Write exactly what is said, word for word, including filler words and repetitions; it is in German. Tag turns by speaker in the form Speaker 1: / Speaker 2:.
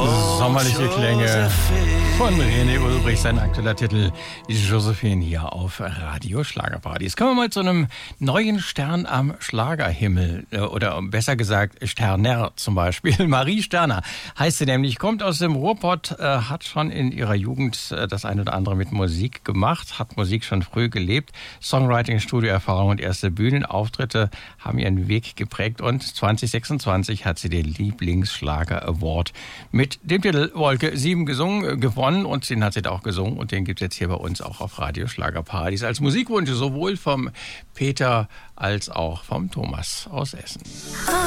Speaker 1: Sommerliche Klänge von René Ulrich, sein aktueller Titel Josephine hier auf Radio Schlagerparadies. Kommen wir mal zu einem neuen Stern am Schlagerhimmel, oder besser gesagt Sterner zum Beispiel. Marie Sterner heißt sie nämlich, kommt aus dem Ruhrpott, hat schon in ihrer Jugend das eine oder andere mit Musik gemacht, hat Musik schon früh gelebt. Songwriting, Studioerfahrung und erste Bühnenauftritte haben ihren Weg geprägt und zwanzig sechsundzwanzig hat sie den Lieblingsschlager Award mit dem Titel Wolke sieben gesungen, gewonnen, und den hat sie da auch gesungen, und den gibt es jetzt hier bei uns auch auf Radio Schlagerparadies als Musikwunsch, sowohl vom Peter als auch vom Thomas aus Essen.